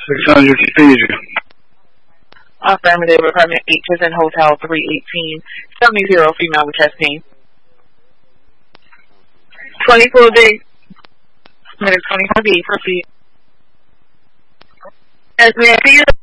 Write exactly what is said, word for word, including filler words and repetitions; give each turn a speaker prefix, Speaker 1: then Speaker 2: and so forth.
Speaker 1: six hundred Cathedral.
Speaker 2: Affirmative. Apartment eight, Prison Hotel three eighteen, seventy female with chest pain. twenty-four B. twenty-four B, proceed. Yes, ma'am.